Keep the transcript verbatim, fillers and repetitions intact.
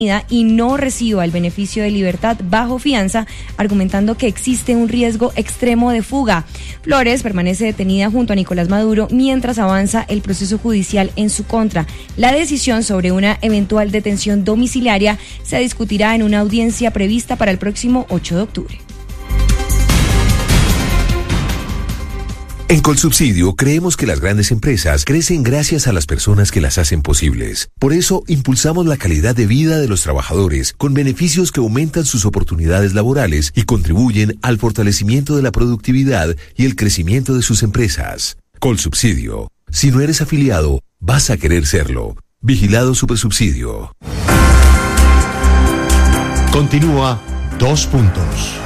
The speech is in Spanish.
y no reciba el beneficio de libertad bajo fianza, argumentando que existe un riesgo extremo de fuga. Flores permanece detenida junto a Nicolás Maduro mientras avanza el proceso judicial en su contra. La decisión sobre una eventual detención domiciliaria se discutirá en una audiencia prevista para el próximo ocho de octubre. En Colsubsidio creemos que las grandes empresas crecen gracias a las personas que las hacen posibles. Por eso impulsamos la calidad de vida de los trabajadores con beneficios que aumentan sus oportunidades laborales y contribuyen al fortalecimiento de la productividad y el crecimiento de sus empresas. Colsubsidio. Si no eres afiliado, vas a querer serlo. Vigilado Supersubsidio. Continúa Dos Puntos.